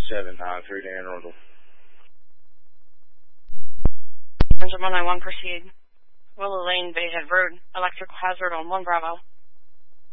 793 Dan Rundle. Engine 191, proceed. Willow Lane, Bayhead Road. Electrical hazard on 1 Bravo.